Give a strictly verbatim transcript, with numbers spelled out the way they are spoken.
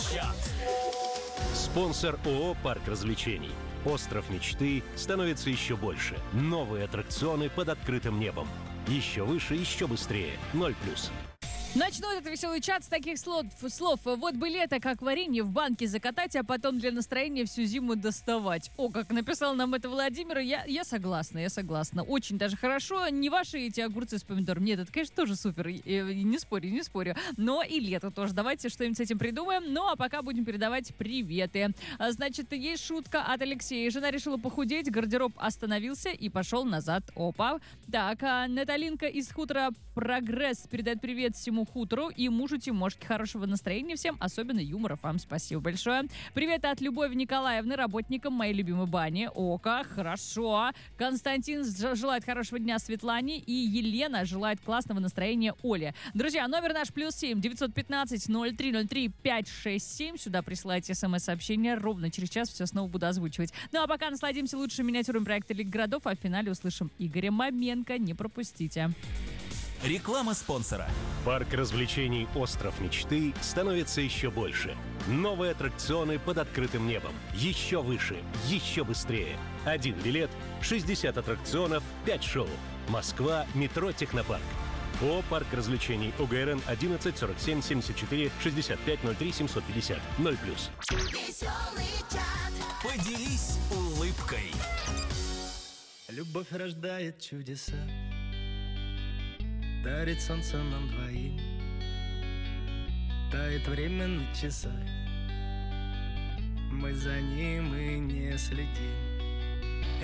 чат. Спонсор ООО «Парк развлечений». Остров мечты становится еще больше. Новые аттракционы под открытым небом. Еще выше, еще быстрее. Ноль плюс. Начну этот веселый чат с таких слов. слов. Вот бы лето, как варенье, в банке закатать, а потом для настроения всю зиму доставать. О, как написал нам это Владимир, я, я согласна, я согласна. Очень даже хорошо. Не ваши эти огурцы с помидором. Нет, это, конечно, тоже супер. И, и, не спорю, не спорю. Но и лето тоже. Давайте что-нибудь с этим придумаем. Ну, а пока будем передавать приветы. Значит, есть шутка от Алексея. Жена решила похудеть, гардероб остановился и пошел назад. Опа. Так, а Наталинка из хутора «Прогресс» передает привет всему хутору и мужу Тимошке. Хорошего настроения всем, особенно юмора. Вам спасибо большое. Привет от Любови Николаевны, работникам моей любимой бани. О, как хорошо. Константин желает хорошего дня Светлане, и Елена желает классного настроения Оле. Друзья, номер наш плюс семь девятьсот пятнадцать ноль три ноль три пять шесть семь. Сюда присылайте смс-сообщение. Ровно через час все снова буду озвучивать. Ну а пока насладимся лучшими миниатюрами проекта Лига городов, а в финале услышим Игоря Маменко. Не пропустите. Реклама спонсора. Парк развлечений «Остров мечты» становится еще больше. Новые аттракционы под открытым небом. Еще выше, еще быстрее. Один билет, шестьдесят аттракционов, пять шоу. Москва, метро «Технопарк». О, парк развлечений УГРН одиннадцать сорок семь семьдесят четыре шестьдесят пять ноль три семьсот пятьдесят. Ноль плюс. Веселый чат. Поделись улыбкой. Любовь рождает чудеса, дарит солнце нам двоим, тает время на часах, мы за ним и не следим.